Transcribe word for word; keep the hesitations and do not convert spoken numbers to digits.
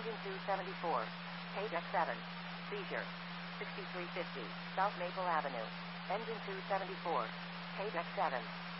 Engine two seventy-four. Page X seven. Seizure. sixty-three fifty. South Maple Avenue. Engine two seventy-four. Page X seven.